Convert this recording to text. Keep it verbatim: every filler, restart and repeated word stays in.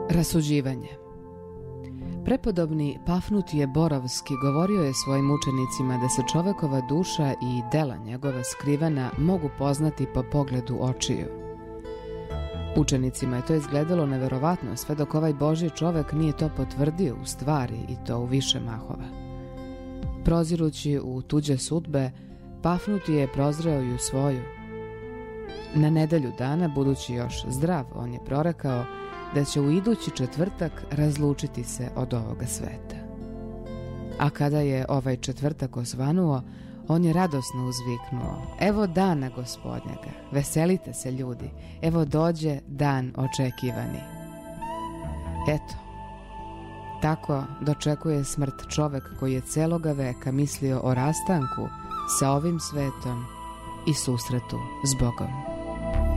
Rasuđivanje. Prepodobni Pafnutije Borovski govorio je svojim učenicima da se čovekova duša i dela njegova skrivena mogu poznati po pogledu očiju. Učenicima je to izgledalo neverovatno, sve dok ovaj Božji čovek nije to potvrdio u stvari i to u više mahova. Prozirući u tuđe sudbe, Pafnutije je prozreo i u svoju. Na nedelju dana, budući još zdrav, on je prorekao da će u idući četvrtak razlučiti se od ovoga sveta. A kada je ovaj četvrtak osvanuo, on je radosno uzviknuo: evo dana Gospodnjega, veselite se ljudi, evo dođe dan očekivani. Eto, tako dočekuje smrt čovek koji je celoga veka mislio o rastanku sa ovim svetom i susretu s Bogom.